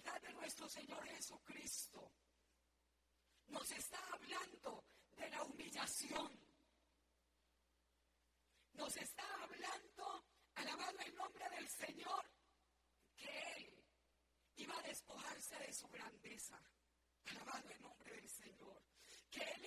majestad de nuestro Señor Jesucristo. Nos está hablando de la humillación. Nos está hablando, alabado el nombre del Señor, que Él iba a despojarse de su grandeza. Alabado el nombre del Señor. Que Él